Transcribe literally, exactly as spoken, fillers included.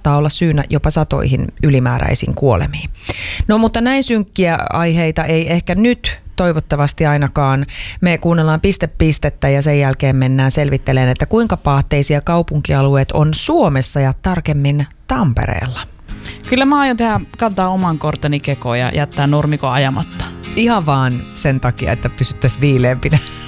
saattaa olla syynä jopa satoihin ylimääräisiin kuolemiin. No mutta näin synkkiä aiheita ei ehkä nyt toivottavasti ainakaan. Me kuunnellaan piste pistettä ja sen jälkeen mennään selvittelemään, että kuinka paatteisia kaupunkialueet on Suomessa ja tarkemmin Tampereella. Kyllä mä aion tehdä, kantaa oman korteni kekoon ja jättää nurmikon ajamatta. Ihan vaan sen takia, että pysyttäisiin viileämpinä.